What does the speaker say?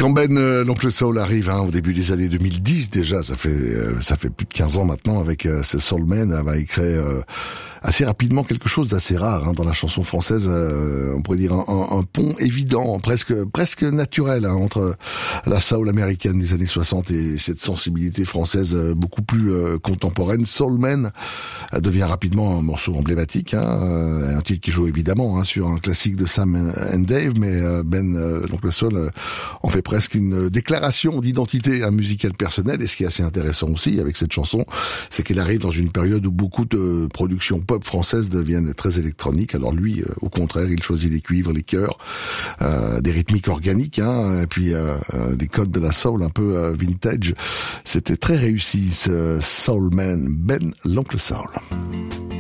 Quand Ben, l'oncle Soul arrive au début des années 2010 déjà, ça fait plus de 15 ans maintenant avec ce Soul Man, il crée assez rapidement quelque chose d'assez rare dans la chanson française, on pourrait dire un pont évident, presque naturel entre la soul américaine des années 60 et cette sensibilité française beaucoup plus contemporaine. Soul Man devient rapidement un morceau emblématique, un titre qui joue évidemment sur un classique de Sam and Dave, mais Ben, l'oncle Soul, en fait presque une déclaration d'identité musicale personnelle. Et ce qui est assez intéressant aussi avec cette chanson, c'est qu'elle arrive dans une période où beaucoup de productions pop françaises deviennent très électroniques. Alors lui, au contraire, il choisit les cuivres, les chœurs, des rythmiques organiques, et puis des codes de la soul un peu vintage. C'était très réussi ce Soul Man, Ben l'oncle Soul.